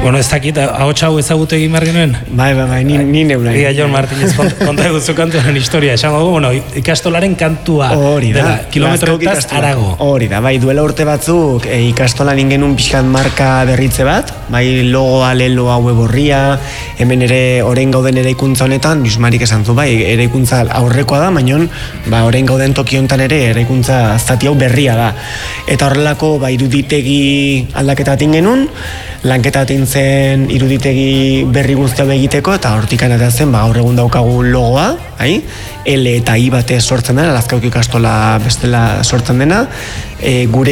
Bueno, ez dakit, ahotsa hau ezagutu egin behar genuen? Bai, ni neura. Ia Jon Martínez konta eguzu kantuaren historia, esango dugu, bueno, ikastolaren kantua dela, kilometroetaz arago. Hori da, bai, duela urte batzuk ikastolan ingenun pixkat marka berritze bat, bai, logoa, leloa, web horria, hemen ere, orain gauden eraikuntza honetan, Jusmarik esan zu, bai, eraikuntza aurrekoa da, baina, orain gauden toki honetan ere, eraikuntza zati hau berria da. Eta horrelako, iruditegi aldaketa genuen, lanketa zen iruditegi berri guztia egiteko, eta hortikan eta zen, gaur egun daukagu logoa, L eta I batez sortzen dena, Lazkaoko ikastola bestela sortzen dena, gure